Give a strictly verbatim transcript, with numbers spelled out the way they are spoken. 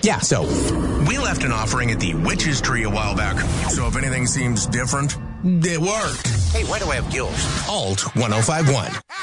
Yeah, so we left an offering at the Witch's Tree a while back. So if anything seems different, it worked. Hey, why do I have gills? Alt ten fifty-one.